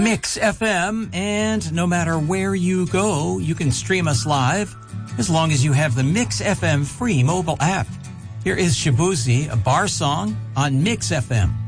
Mix FM, and no matter where you go, you can stream us live as long as you have the Mix FM free mobile app. Here is Shabuzi, a bar song on Mix FM.